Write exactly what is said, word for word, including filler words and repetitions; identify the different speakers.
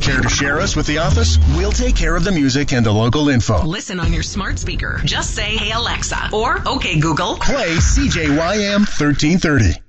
Speaker 1: Care to share us with the office? We'll take care of the music and the local info.
Speaker 2: Listen on your smart speaker. Just say, "Hey Alexa," or "Okay Google,
Speaker 1: play C J Y M thirteen thirty.